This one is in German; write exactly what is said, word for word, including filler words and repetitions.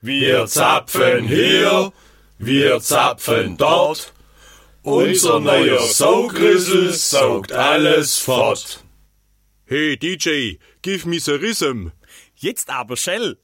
Wir zapfen hier, wir zapfen dort. Unser neuer Saugrüssel saugt alles fort. Hey D J, give me the rhythm. Jetzt aber schnell.